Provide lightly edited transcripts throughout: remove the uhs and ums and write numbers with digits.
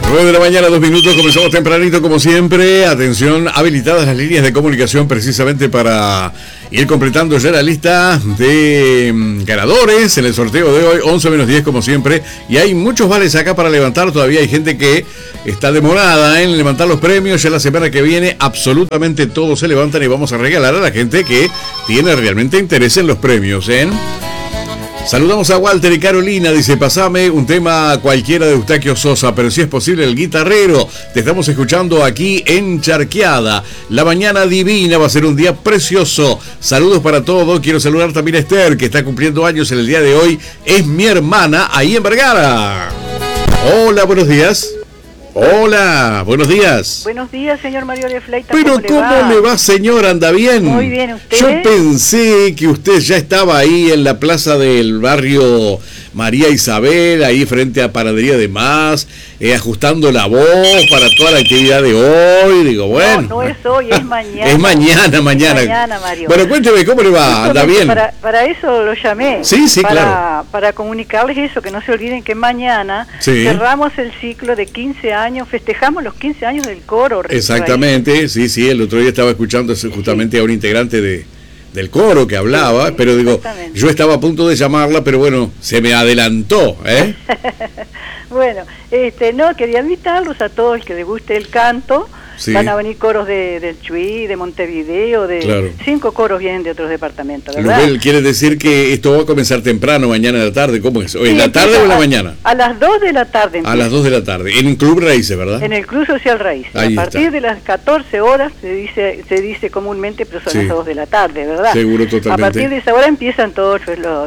9 de la mañana, 2 minutos, comenzamos tempranito como siempre. Atención, habilitadas las líneas de comunicación precisamente para ir completando ya la lista de ganadores en el sorteo de hoy, 11 menos 10 como siempre. Y hay muchos vales acá para levantar, todavía hay gente que está demorada en levantar los premios. Ya la semana que viene absolutamente todos se levantan y vamos a regalar a la gente que tiene realmente interés en los premios, ¿eh? Saludamos a Walter y Carolina, dice, pasame un tema cualquiera de Eustaquio Sosa, pero si es posible el guitarrero. Te estamos escuchando aquí en Charqueada. La mañana divina, va a ser un día precioso. Saludos para todos. Quiero saludar también a Esther, que está cumpliendo años en el día de hoy. Es mi hermana ahí en Vergara. Hola, buenos días. Hola, buenos días. Buenos días, señor Mario de Fleita. Pero ¿cómo le va, señor? ¿Anda bien? Muy bien, ¿usted? Yo pensé que usted ya estaba ahí en la plaza del barrio María Isabel, ahí frente a Panadería de Más, ajustando la voz para toda la actividad de hoy. Digo, bueno. No es hoy, es mañana. Es mañana. Es mañana, Mario. Bueno, cuénteme, ¿cómo le va? ¿Anda bien? Para eso lo llamé. Sí, claro. Para comunicarles eso, que no se olviden que mañana cerramos el ciclo de 15 años, festejamos los 15 años del coro. Exactamente, sí, el otro día estaba escuchando justamente a un integrante del coro que hablaba, pero digo, yo estaba a punto de llamarla, pero bueno, se me adelantó, ¿eh? Bueno, no, quería invitarlos a todos que les guste el canto. Sí. Van a venir coros del Chuy, de Montevideo, claro. 5 coros vienen de otros departamentos, ¿verdad? Luzbel, quiere decir que esto va a comenzar temprano, mañana de la tarde, ¿cómo es? ¿En la tarde o en la mañana? A las 2 de la tarde. Empieza. A las 2 de la tarde, en Club Raíces, ¿verdad? En el Club Social Raíces. A partir de las 14 horas se dice comúnmente, pero son las 2 de la tarde, ¿verdad? Seguro, totalmente. A partir de esa hora empiezan todos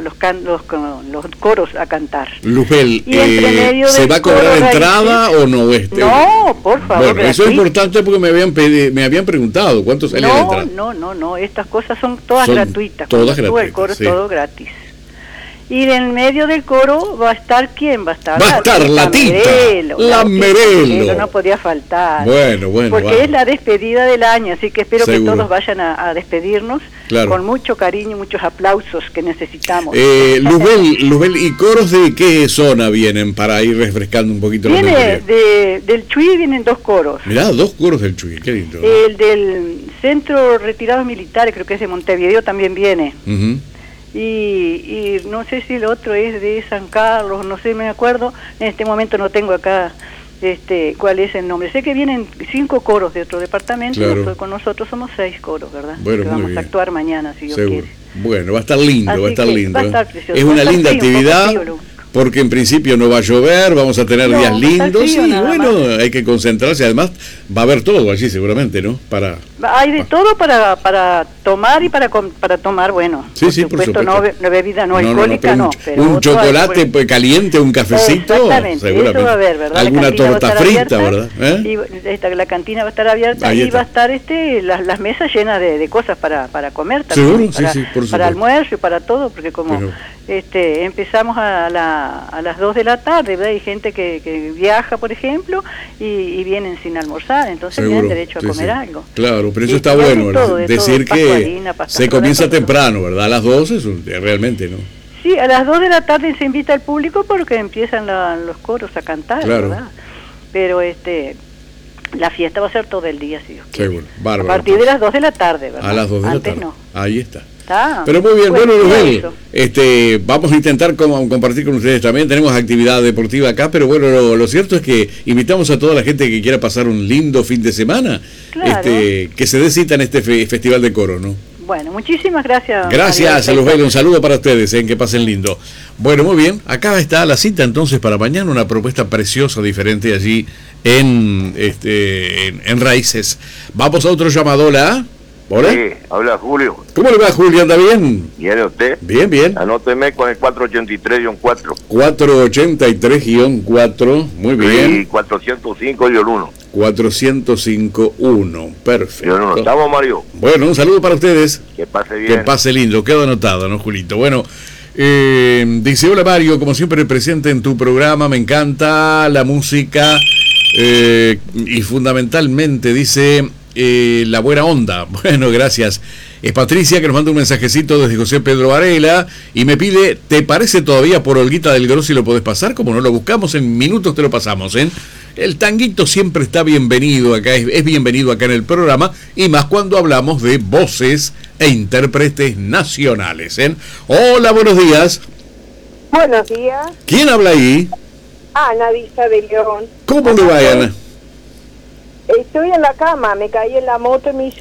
los coros a cantar. Luzbel, ¿se va a cobrar entrada o no? No, por favor. Bueno, eso es importante porque me habían preguntado cuánto salía la entrada. No, estas cosas son todas gratuitas. Todas gratuitas. El coro es todo gratis. Y en medio del coro va a estar ¿quién? Va a estar la Tita, la Merelo. No podía faltar. Bueno. Porque es la despedida del año, así que espero que todos vayan a despedirnos con mucho cariño y muchos aplausos que necesitamos. Luzbel, ¿y coros de qué zona vienen para ir refrescando un poquito la memoria? Del Chuy vienen 2 coros. Mirá, 2 coros del Chuy, qué lindo. El del Centro Retirados Militares, creo que es de Montevideo, también viene. Y no sé si el otro es de San Carlos, no sé, me acuerdo, en este momento no tengo acá cuál es el nombre. Sé que vienen 5 coros de otro departamento, claro. Con nosotros somos 6 coros, ¿verdad? Bueno, que vamos a actuar mañana, si Dios quiere. Bueno, va a estar lindo, va a estar precioso. Es una linda actividad. Porque en principio no va a llover, vamos a tener días lindos y bueno, hay que concentrarse. Además, va a haber todo allí seguramente, ¿no? Hay de todo para tomar y para tomar, bueno. Sí, por supuesto. No bebida no alcohólica, pero un chocolate caliente, un cafecito, seguramente. Eso va a haber, ¿verdad? Alguna torta frita, ¿verdad? Y la cantina va a estar abierta y va a estar las mesas llenas de cosas para comer Seguro, también. por supuesto. Para almuerzo y para todo, porque como empezamos a las 2 de la tarde, ¿verdad? Hay gente que viaja, por ejemplo, y vienen sin almorzar, entonces tienen derecho a comer algo. Claro, pero eso está bueno, ¿verdad? Decir que se comienza temprano, ¿verdad? A las 12 realmente, ¿no? Sí, a las 2 de la tarde se invita al público porque empiezan los coros a cantar, ¿verdad? Pero la fiesta va a ser todo el día, si Dios quiere. Seguro, bárbaro. A partir de las 2 de la tarde, ¿verdad? A las 2 de la tarde. Antes no. Ahí está. Pero muy bien, bueno, Luzbel, vamos a intentar compartir con ustedes también. Tenemos actividad deportiva acá, pero bueno, lo cierto es que invitamos a toda la gente que quiera pasar un lindo fin de semana, que se dé cita en este festival de coro, ¿no? Bueno, muchísimas gracias. Gracias, Luzbel, un saludo para ustedes, que pasen lindo. Bueno, muy bien, acá está la cita entonces para mañana, una propuesta preciosa, diferente allí en Raíces. Vamos a otro llamado, ¿la? ¿Hola? Sí, habla Julio. ¿Cómo le va, Julio? ¿Anda bien? ¿Viene usted? Bien. Anóteme con el 483-4. 483-4, muy bien. Y 405-1. 405-1, perfecto. ¿Estamos, Mario? Bueno, un saludo para ustedes. Que pase bien. Que pase lindo, quedó anotado, ¿no, Julito? Bueno, dice, hola Mario, como siempre presente en tu programa, me encanta la música y fundamentalmente, dice... la buena onda. Bueno, gracias. Es Patricia que nos manda un mensajecito desde José Pedro Varela y me pide, ¿te parece todavía por Olguita del Grossi lo podés pasar? Como no lo buscamos, en minutos te lo pasamos, el tanguito siempre está bienvenido acá, es bienvenido acá en el programa, y más cuando hablamos de voces e intérpretes nacionales, ¿eh? Hola, buenos días. Buenos días. ¿Quién habla ahí? Ana Vista de León. ¿Cómo le va, Ana? Estoy en la cama, me caí en la moto y me hice